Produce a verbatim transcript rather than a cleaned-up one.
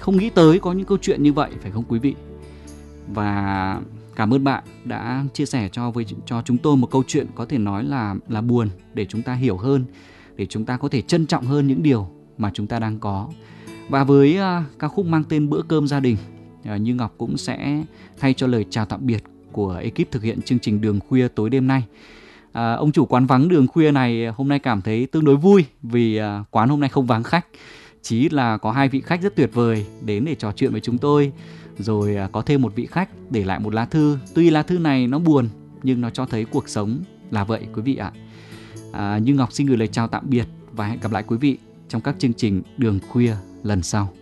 không nghĩ tới có những câu chuyện như vậy, phải không quý vị? Và cảm ơn bạn đã chia sẻ cho với cho chúng tôi một câu chuyện có thể nói là là buồn, để chúng ta hiểu hơn, để chúng ta có thể trân trọng hơn những điều mà chúng ta đang có. Và với uh, ca khúc mang tên Bữa cơm gia đình, uh, Như Ngọc cũng sẽ thay cho lời chào tạm biệt của ekip thực hiện chương trình Đường Khuya tối đêm nay. Uh, ông chủ quán vắng Đường Khuya này hôm nay cảm thấy tương đối vui vì uh, quán hôm nay không vắng khách. Chỉ là có hai vị khách rất tuyệt vời đến để trò chuyện với chúng tôi. Rồi uh, có thêm một vị khách để lại một lá thư. Tuy lá thư này nó buồn nhưng nó cho thấy cuộc sống là vậy quý vị ạ. uh, Như Ngọc xin gửi lời chào tạm biệt và hẹn gặp lại quý vị trong các chương trình Đường Khuya lần sau.